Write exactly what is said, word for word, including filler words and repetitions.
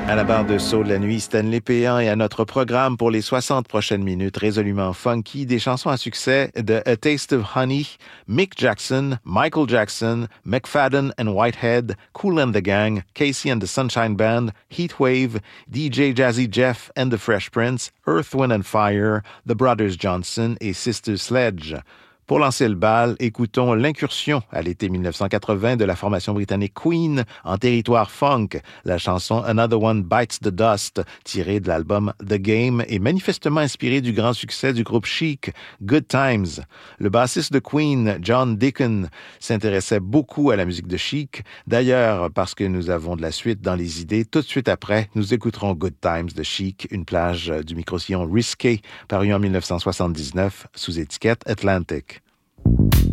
À la barre de saut de la nuit, Stanley Péan et à notre programme pour les soixante prochaines minutes résolument funky, des chansons à succès de A Taste of Honey, Mick Jackson, Michael Jackson, McFadden and Whitehead, Kool and the Gang, Casey and the Sunshine Band, Heatwave, D J Jazzy Jeff and the Fresh Prince, Earth, Wind and Fire, The Brothers Johnson et Sister Sledge. Pour lancer le bal, écoutons l'incursion à l'été dix-neuf cent quatre-vingts de la formation britannique Queen en territoire funk. La chanson Another One Bites the Dust, tirée de l'album The Game et manifestement inspirée du grand succès du groupe Chic, Good Times. Le bassiste de Queen, John Deacon, s'intéressait beaucoup à la musique de Chic. D'ailleurs, parce que nous avons de la suite dans les idées, tout de suite après, nous écouterons Good Times de Chic, une plage du micro-sillon Risqué, paru en dix-neuf cent soixante-dix-neuf sous étiquette Atlantic.